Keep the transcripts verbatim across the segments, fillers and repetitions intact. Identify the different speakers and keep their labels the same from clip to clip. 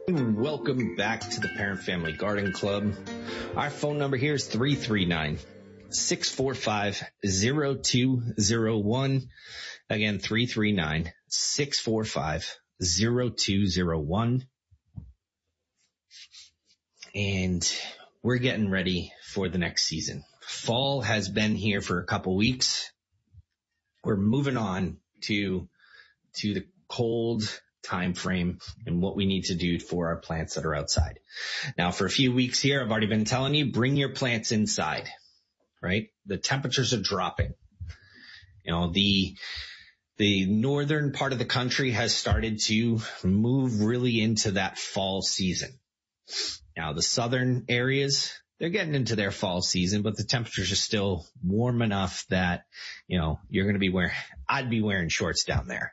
Speaker 1: Welcome back to the Parent Family Garden Club. Our phone number here is three three nine, six four five, zero two zero one. Again, three three nine, six four five, zero two zero one. And we're getting ready for the next season. Fall has been here for a couple weeks. We're moving on to, to the cold time frame and what we need to do for our plants that are outside. Now, for a few weeks here, I've already been telling you, bring your plants inside, right? The temperatures are dropping. You know, the, the northern part of the country has started to move really into that fall season. Now, the southern areas, they're getting into their fall season, but the temperatures are still warm enough that, you know, you're going to be wearing, I'd be wearing shorts down there.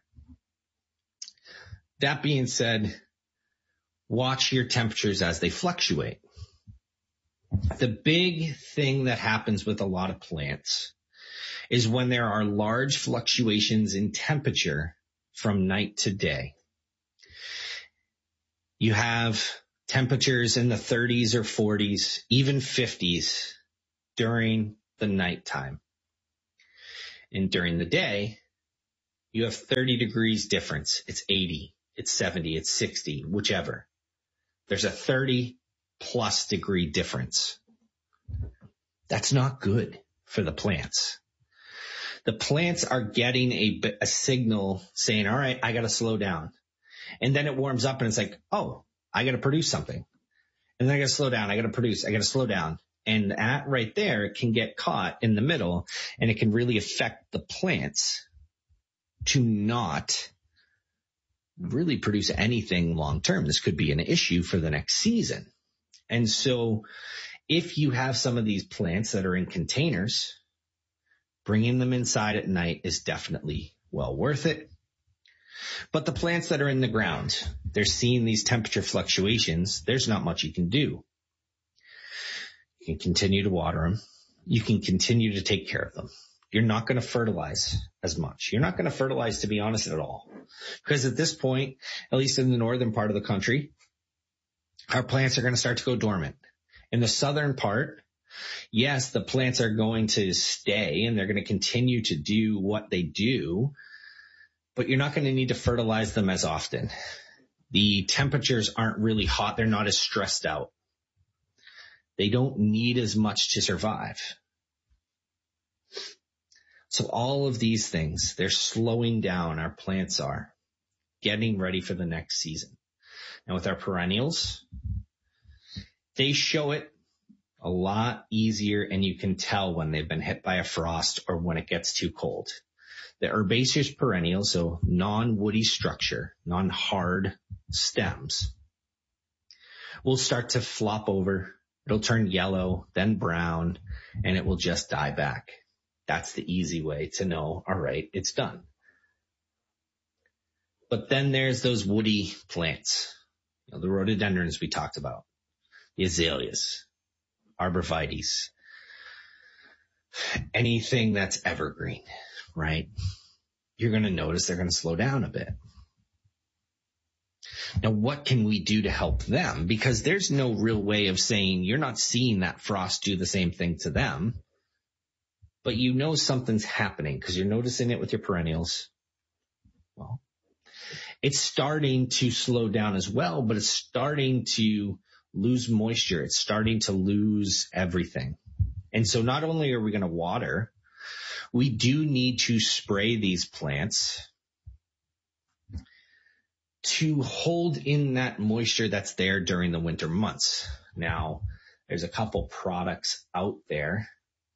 Speaker 1: That being said, watch your temperatures as they fluctuate. The big thing that happens with a lot of plants is when there are large fluctuations in temperature from night to day. You have temperatures in the thirties or forties, even fifties during the nighttime. And during the day, you have thirty degrees difference. It's eighty. It's seventy, it's sixty, whichever. There's a thirty plus degree difference. That's not good for the plants. The plants are getting a, a signal saying, all right, I got to slow down. And then it warms up and it's like, oh, I got to produce something. And then I got to slow down. I got to produce. I got to slow down. And that right there can get caught in the middle, and it can really affect the plants to not really produce anything long term. This could be an issue for the next season. And so if you have some of these plants that are in containers, bringing them inside at night is definitely well worth it. But the plants that are in the ground, they're seeing these temperature fluctuations. There's not much you can do. You can continue to water them. You can continue to take care of them. You're not going to fertilize as much. You're not going to fertilize, to be honest, at all. Because at this point, at least in the northern part of the country, our plants are going to start to go dormant. In the southern part, yes, the plants are going to stay and they're going to continue to do what they do, but you're not going to need to fertilize them as often. The temperatures aren't really hot. They're not as stressed out. They don't need as much to survive. So all of these things, they're slowing down. Our plants are getting ready for the next season. Now with our perennials, they show it a lot easier, and you can tell when they've been hit by a frost or when it gets too cold. The herbaceous perennials, so non-woody structure, non-hard stems, will start to flop over. It'll turn yellow, then brown, and it will just die back. That's the easy way to know, all right, it's done. But then there's those woody plants, you know, the rhododendrons we talked about, the azaleas, arborvitaes, anything that's evergreen, right? You're going to notice they're going to slow down a bit. Now, what can we do to help them? Because there's no real way of saying you're not seeing that frost do the same thing to them. But you know something's happening because you're noticing it with your perennials. Well, it's starting to slow down as well, but it's starting to lose moisture. It's starting to lose everything. And so not only are we going to water, we do need to spray these plants to hold in that moisture that's there during the winter months. Now, there's a couple products out there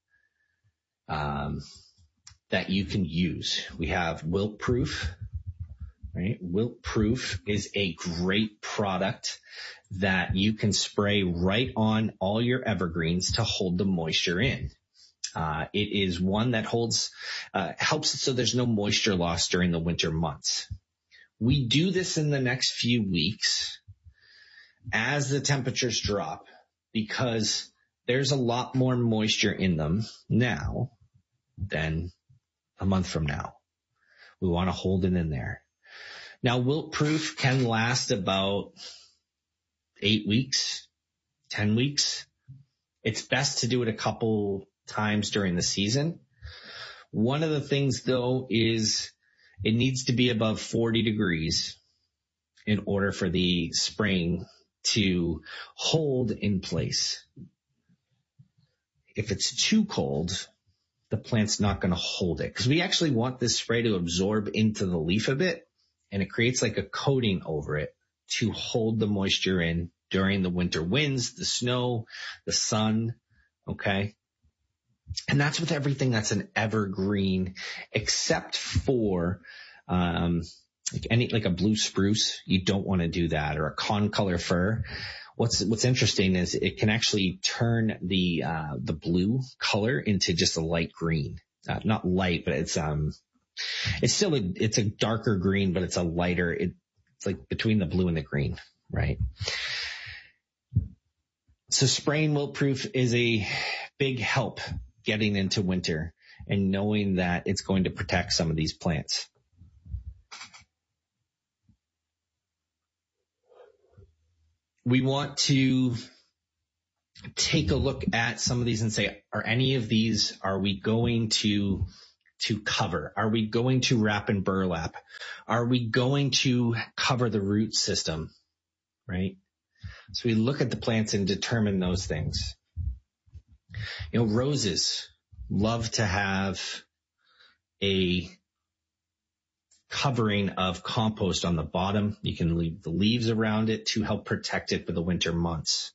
Speaker 1: Um, that you can use. We have Wilt Proof, right? Wilt Proof is a great product that you can spray right on all your evergreens to hold the moisture in. Uh, it is one that holds, uh, helps so there's no moisture loss during the winter months. We do this in the next few weeks as the temperatures drop because there's a lot more moisture in them now than a month from now. We want to hold it in there. Now, Wilt Proof can last about eight weeks, ten weeks. It's best to do it a couple times during the season. One of the things though is it needs to be above forty degrees in order for the spraying to hold in place. If it's too cold, the plant's not going to hold it, because we actually want this spray to absorb into the leaf a bit, and it creates like a coating over it to hold the moisture in during the winter winds, the snow, the sun. Okay. And that's with everything that's an evergreen, except for, um, like any, like a blue spruce. You don't want to do that, or a concolor fir. What's, what's interesting is it can actually turn the, uh, the blue color into just a light green. Uh, not light, but it's, um, it's still a, it's a darker green, but it's a lighter, it, it's like between the blue and the green, right? So spraying wilt-proof is a big help getting into winter and knowing that it's going to protect some of these plants. We want to take a look at some of these and say, are any of these, are we going to, to cover? Are we going to wrap in burlap? Are we going to cover the root system? Right? So we look at the plants and determine those things. You know, roses love to have a covering of compost on the bottom. You can leave the leaves around it to help protect it for the winter months.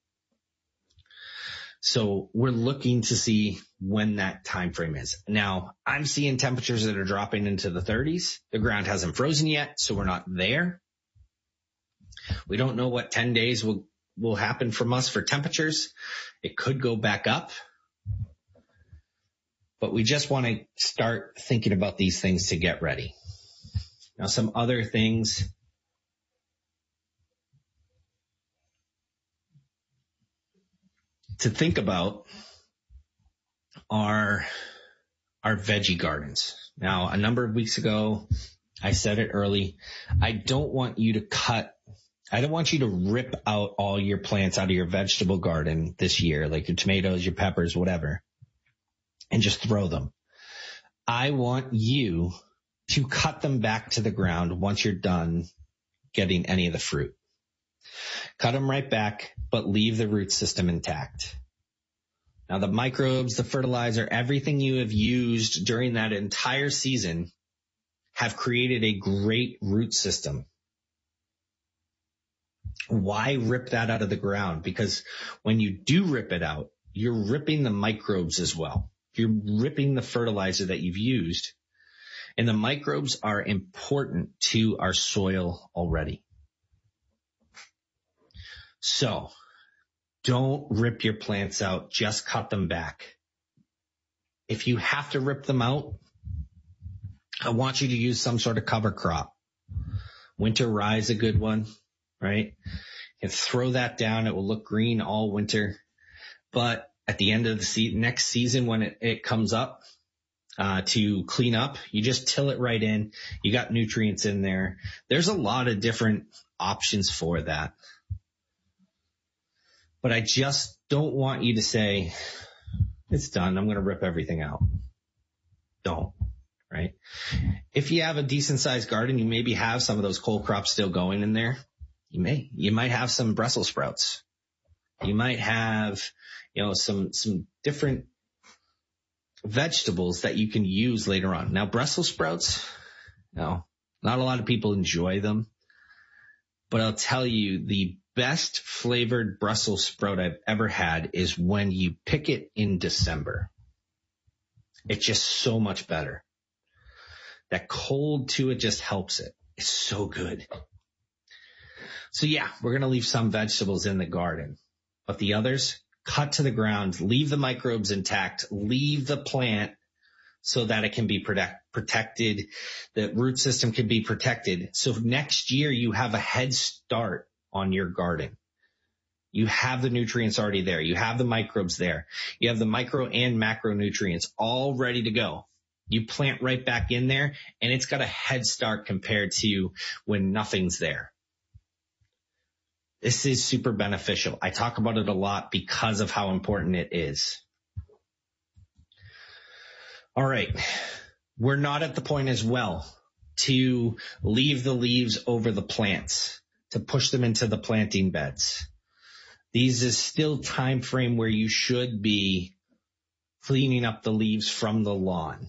Speaker 1: So we're looking to see when that time frame is. Now, I'm seeing temperatures that are dropping into the thirties. The ground hasn't frozen yet, so we're not there. We don't know what ten days will, will happen from us for temperatures. It could go back up. But we just want to start thinking about these things to get ready. Now, some other things. To think about are our veggie gardens. Now, a number of weeks ago, I said it early. I don't want you to cut, I don't want you to rip out all your plants out of your vegetable garden this year, like your tomatoes, your peppers, whatever, and just throw them. I want you to cut them back to the ground once you're done getting any of the fruit. Cut them right back, but leave the root system intact. Now the microbes, the fertilizer, everything you have used during that entire season have created a great root system. Why rip that out of the ground? Because when you do rip it out, you're ripping the microbes as well. You're ripping the fertilizer that you've used. And the microbes are important to our soil already. So don't rip your plants out. Just cut them back. If you have to rip them out, I want you to use some sort of cover crop. Winter rye is a good one, right? You can throw that down. It will look green all winter. But at the end of the se- next season, when it, it comes up uh, to clean up, you just till it right in. You got nutrients in there. There's a lot of different options for that. But I just don't want you to say, it's done, I'm going to rip everything out. Don't, right? If you have a decent sized garden, you maybe have some of those cole crops still going in there. You may, you might have some Brussels sprouts. You might have, you know, some, some different vegetables that you can use later on. Now, Brussels sprouts, no, not a lot of people enjoy them, but I'll tell you the best flavored Brussels sprout I've ever had is when you pick it in December. It's just so much better. That cold to it just helps it. It's so good. So yeah, we're going to leave some vegetables in the garden, but the others cut to the ground, leave the microbes intact, leave the plant so that it can be protect, protected. The root system can be protected. So next year you have a head start on your garden. You have the nutrients already there. You have the microbes there. You have the micro and macronutrients all ready to go. You plant right back in there and it's got a head start compared to when nothing's there. This is super beneficial. I talk about it a lot because of how important it is. All right. We're not at the point as well to leave the leaves over the plants, to push them into the planting beds. These is still time frame where you should be cleaning up the leaves from the lawn.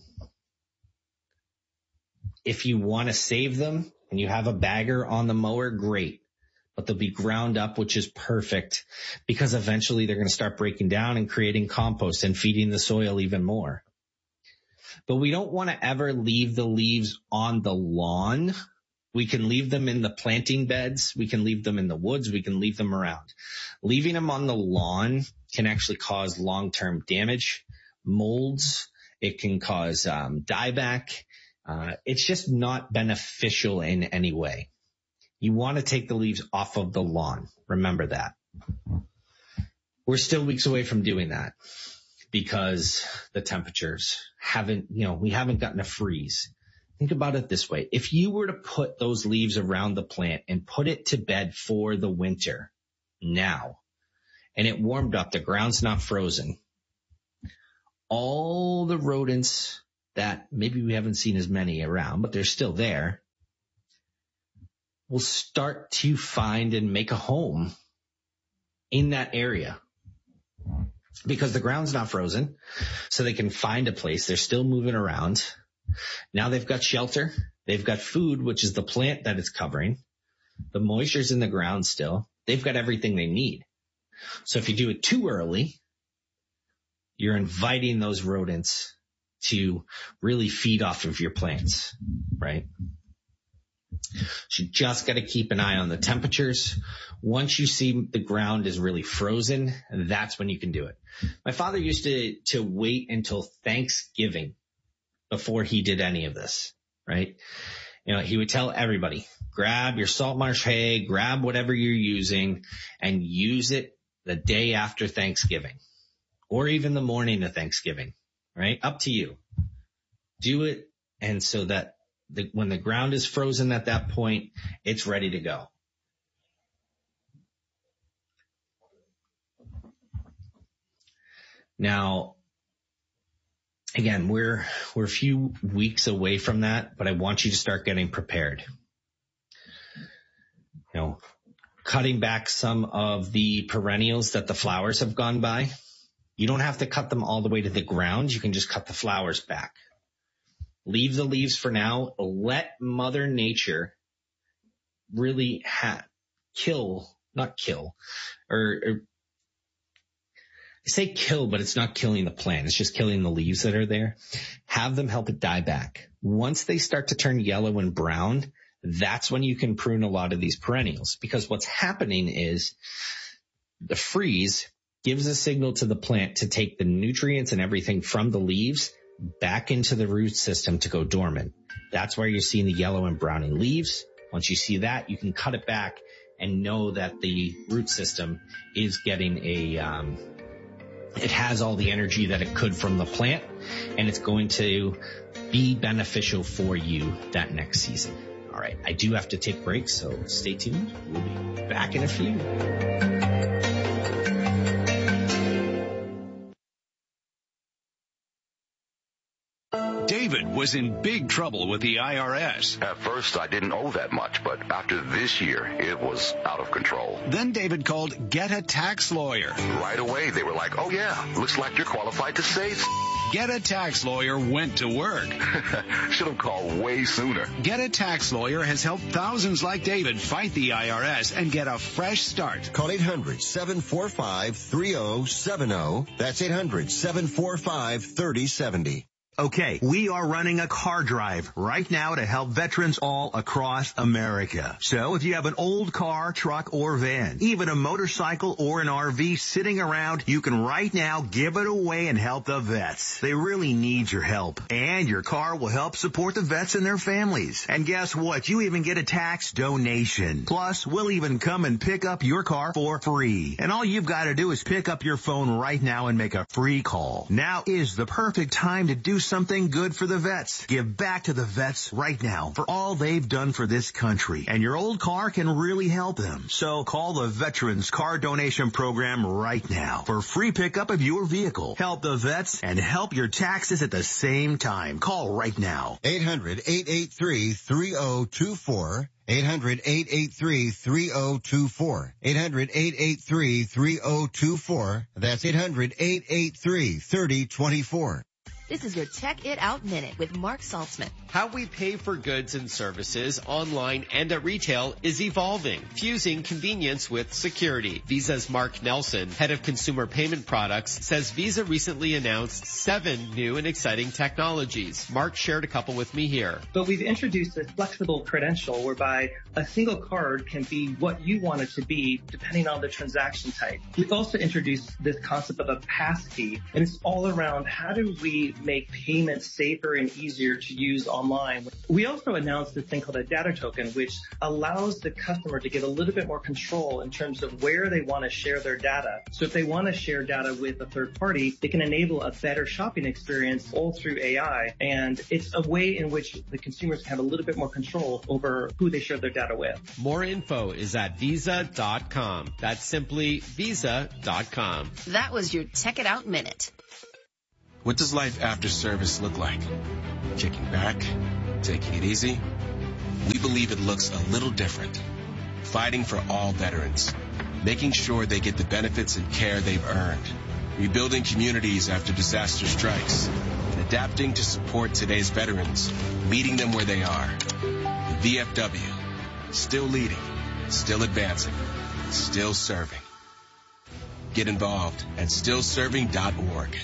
Speaker 1: If you want to save them and you have a bagger on the mower, great. But they'll be ground up, which is perfect because eventually they're going to start breaking down and creating compost and feeding the soil even more. But we don't want to ever leave the leaves on the lawn. We can leave them in the planting beds. We can leave them in the woods. We can leave them around. Leaving them on the lawn can actually cause long-term damage, molds. It can cause um, dieback. Uh, it's just not beneficial in any way. You want to take the leaves off of the lawn. Remember that. We're still weeks away from doing that because the temperatures haven't, you know, we haven't gotten a freeze. Think about it this way. If you were to put those leaves around the plant and put it to bed for the winter now, and it warmed up, the ground's not frozen, all the rodents that maybe we haven't seen as many around, but they're still there, will start to find and make a home in that area because the ground's not frozen, so they can find a place. They're still moving around. Now they've got shelter. They've got food, which is the plant that it's covering. The moisture's in the ground still. They've got everything they need. So if you do it too early, you're inviting those rodents to really feed off of your plants, right? So you just got to keep an eye on the temperatures. Once you see the ground is really frozen, that's when you can do it. My father used to, to wait until Thanksgiving before he did any of this, right? You know, he would tell everybody, grab your salt marsh hay, grab whatever you're using and use it the day after Thanksgiving or even the morning of Thanksgiving, right? Up to you. Do it. And so that the, when the ground is frozen at that point, it's ready to go. Now, again, we're, we're a few weeks away from that, but I want you to start getting prepared. You know, cutting back some of the perennials that the flowers have gone by. You don't have to cut them all the way to the ground. You can just cut the flowers back. Leave the leaves for now. Let Mother Nature really ha- kill, not kill, or, or I say kill, but it's not killing the plant. It's just killing the leaves that are there. Have them help it die back. Once they start to turn yellow and brown, that's when you can prune a lot of these perennials, because what's happening is the freeze gives a signal to the plant to take the nutrients and everything from the leaves back into the root system to go dormant. That's why you're seeing the yellow and browning leaves. Once you see that, you can cut it back and know that the root system is getting a, um, it has all the energy that it could from the plant, and it's going to be beneficial for you that next season. All right. I do have to take breaks, so stay tuned. We'll be back in a few.
Speaker 2: David was in big trouble with the I R S.
Speaker 3: At first, I didn't owe that much, but after this year, it was out of control.
Speaker 2: Then David called Get a Tax Lawyer.
Speaker 3: Right away, they were like, oh yeah, looks like you're qualified to save.
Speaker 2: Get a Tax Lawyer went to work.
Speaker 3: Should have called way sooner.
Speaker 2: Get a Tax Lawyer has helped thousands like David fight the I R S and get a fresh start.
Speaker 4: Call eight hundred, seven four five, three zero seven zero. That's eight hundred, seven four five, three zero seven zero.
Speaker 5: Okay, we are running a car drive right now to help veterans all across America. So if you have an old car, truck, or van, even a motorcycle or an R V sitting around, you can right now give it away and help the vets. They really need your help. And your car will help support the vets and their families. And guess what? You even get a tax donation. Plus, we'll even come and pick up your car for free. And all you've got to do is pick up your phone right now and make a free call. Now is the perfect time to do something good for the vets. Give back to the vets right now for all they've done for this country. And your old car can really help them. So call the Veterans Car Donation Program right now for free pickup of your vehicle. Help the vets and help your taxes at the same time. Call right now.
Speaker 4: eight hundred, eight eight three, three oh two four. eight hundred, eight eight three, three oh two four. eight hundred, eight eight three, three oh two four. That's eight hundred, eight eight three, three oh two four.
Speaker 6: This is your Check It Out Minute with Mark Saltzman.
Speaker 7: How we pay for goods and services online and at retail is evolving, fusing convenience with security. Visa's Mark Nelson, head of consumer payment products, says Visa recently announced seven new and exciting technologies. Mark shared a couple with me here.
Speaker 8: But we've introduced a flexible credential whereby a single card can be what you want it to be depending on the transaction type. We've also introduced this concept of a passkey, and it's all around how do we make payments safer and easier to use online. We also announced this thing called a data token, which allows the customer to get a little bit more control in terms of where they want to share their data. So if they want to share data with a third party, they can enable a better shopping experience all through A I. And it's a way in which the consumers can have a little bit more control over who they share their data with.
Speaker 7: More info is at visa dot com. That's simply visa dot com.
Speaker 6: That was your Check It Out Minute.
Speaker 9: What does life after service look like? Kicking back? Taking it easy? We believe it looks a little different. Fighting for all veterans. Making sure they get the benefits and care they've earned. Rebuilding communities after disaster strikes. And adapting to support today's veterans. Meeting them where they are. The V F W. Still leading. Still advancing. Still serving. Get involved at still serving dot org.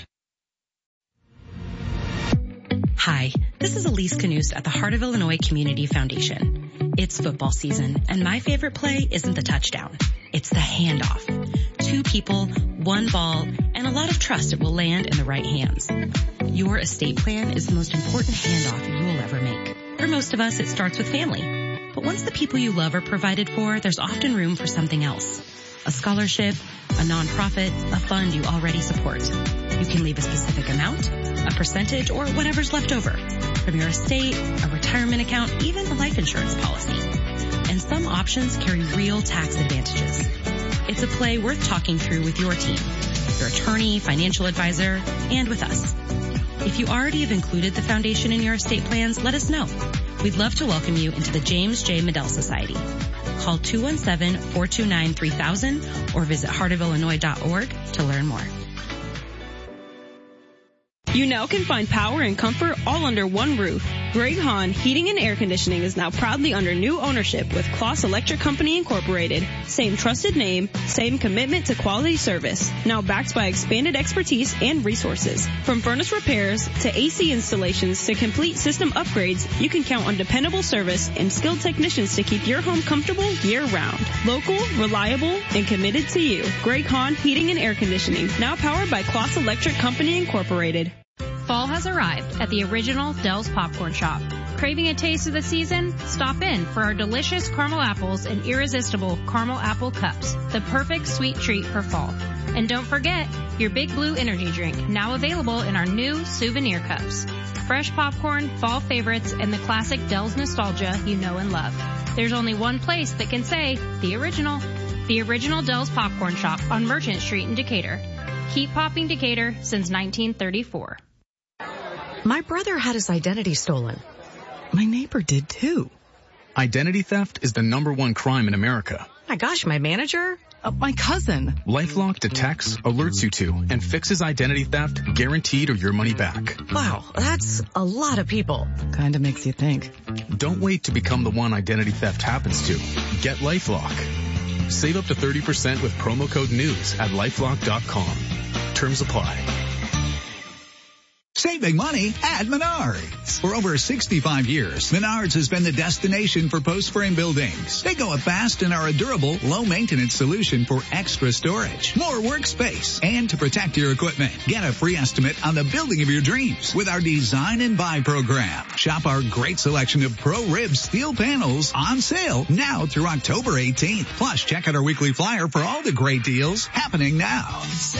Speaker 10: Hi, this is Elise Canoost at the Heart of Illinois Community Foundation. It's football season, and my favorite play isn't the touchdown. It's the handoff. Two people, one ball, and a lot of trust it will land in the right hands. Your estate plan is the most important handoff you will ever make. For most of us, it starts with family. But once the people you love are provided for, there's often room for something else. A scholarship, a nonprofit, a fund you already support. You can leave a specific amount, a percentage, or whatever's left over from your estate, a retirement account, even a life insurance policy. And some options carry real tax advantages. It's a play worth talking through with your team, your attorney, financial advisor, and with us. If you already have included the foundation in your estate plans, let us know. We'd love to welcome you into the James J. Medell Society. Call two one seven, four two nine, three thousand or visit heart of illinois dot org to learn more.
Speaker 11: You now can find power and comfort all under one roof. Greg Hahn Heating and Air Conditioning is now proudly under new ownership with Kloss Electric Company Incorporated. Same trusted name, same commitment to quality service. Now backed by expanded expertise and resources. From furnace repairs to A C installations to complete system upgrades, you can count on dependable service and skilled technicians to keep your home comfortable year-round. Local, reliable, and committed to you. Greg Hahn Heating and Air Conditioning, now powered by Kloss Electric Company Incorporated.
Speaker 12: Fall has arrived at the original Dell's Popcorn Shop. Craving a taste of the season? Stop in for our delicious caramel apples and irresistible caramel apple cups, the perfect sweet treat for fall. And don't forget your Big Blue energy drink, now available in our new souvenir cups. Fresh popcorn, fall favorites, and the classic Dell's nostalgia you know and love. There's only one place that can say the original. The original Dell's Popcorn Shop on Merchant Street in Decatur. Keep popping Decatur since nineteen thirty-four.
Speaker 13: My brother had his identity stolen. My neighbor did too.
Speaker 14: Identity theft is the number one crime in America.
Speaker 13: My gosh, my manager? Uh, my cousin.
Speaker 14: LifeLock detects, alerts you to, and fixes identity theft guaranteed or your money back.
Speaker 13: Wow, that's a lot of people. Kinda makes you think.
Speaker 14: Don't wait to become the one identity theft happens to. Get LifeLock. Save up to thirty percent with promo code NEWS at lifelock dot com. Terms apply.
Speaker 15: Saving money at Menards. For over sixty-five years, Menards has been the destination for post-frame buildings. They go up fast and are a durable, low-maintenance solution for extra storage, more workspace, and to protect your equipment. Get a free estimate on the building of your dreams with our Design and Buy program. Shop our great selection of Pro-Rib steel panels on sale now through October eighteenth. Plus, check out our weekly flyer for all the great deals happening now.